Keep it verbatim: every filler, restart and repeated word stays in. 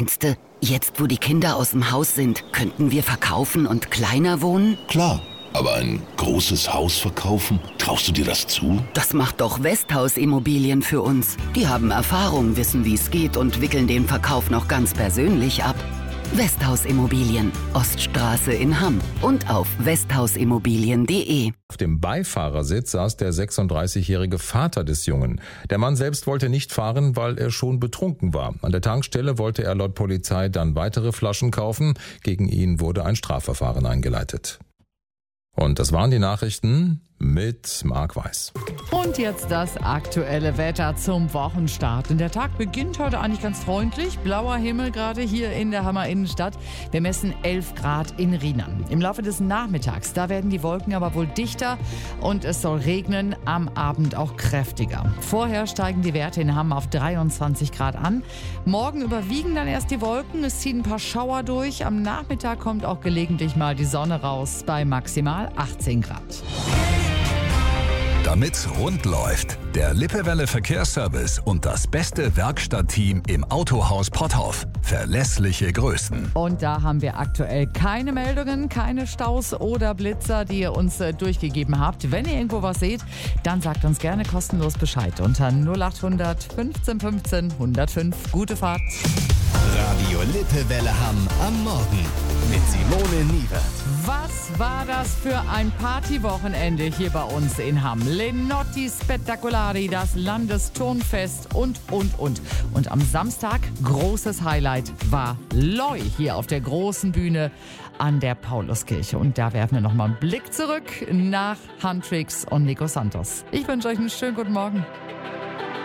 Meinst du, jetzt wo die Kinder aus dem Haus sind, könnten wir verkaufen und kleiner wohnen? Klar, aber ein großes Haus verkaufen, traust du dir das zu? Das macht doch Westhaus Immobilien für uns. Die haben Erfahrung, wissen, wie es geht und wickeln den Verkauf noch ganz persönlich ab. Westhaus Immobilien, Oststraße in Hamm und auf westhausimmobilien punkt de. Auf dem Beifahrersitz saß der sechsunddreißigjährige Vater des Jungen. Der Mann selbst wollte nicht fahren, weil er schon betrunken war. An der Tankstelle wollte er laut Polizei dann weitere Flaschen kaufen. Gegen ihn wurde ein Strafverfahren eingeleitet. Und das waren die Nachrichten mit Marc Weiß. Und jetzt das aktuelle Wetter zum Wochenstart. Und der Tag beginnt heute eigentlich ganz freundlich. Blauer Himmel gerade hier in der Hammer Innenstadt. Wir messen elf Grad in Rheinland. Im Laufe des Nachmittags, da werden die Wolken aber wohl dichter und es soll regnen, am Abend auch kräftiger. Vorher steigen die Werte in Hamm auf dreiundzwanzig Grad an. Morgen überwiegen dann erst die Wolken. Es ziehen ein paar Schauer durch. Am Nachmittag kommt auch gelegentlich mal die Sonne raus bei maximal achtzehn Grad. Damit rund läuft, der Lippewelle Verkehrsservice und das beste Werkstattteam im Autohaus Potthoff. Verlässliche Größen. Und da haben wir aktuell keine Meldungen, keine Staus oder Blitzer, die ihr uns äh, durchgegeben habt. Wenn ihr irgendwo was seht, dann sagt uns gerne kostenlos Bescheid unter null achthundert fünfzehn fünfzehn hundertfünf. Gute Fahrt. Radio Lippewelle Hamm am Morgen mit Simone Niewert. Was war das für ein Partywochenende hier bei uns in Hamm? Le Notti Spettacolari, das Landesturnfest und, und, und. Und am Samstag, großes Highlight, war Loi hier auf der großen Bühne an der Pauluskirche. Und da werfen wir nochmal einen Blick zurück nach Huntrix und Nico Santos. Ich wünsche euch einen schönen guten Morgen.